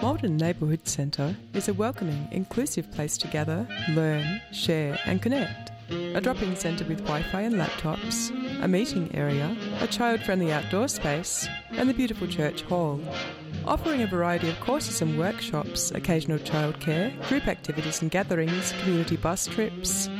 Malden Neighbourhood Centre is a welcoming, inclusive place to gather, learn, share and connect. A drop-in centre with Wi-Fi and laptops, a meeting area, a child-friendly outdoor space and the beautiful church hall. Offering a variety of courses and workshops, occasional childcare, group activities and gatherings, community bus trips,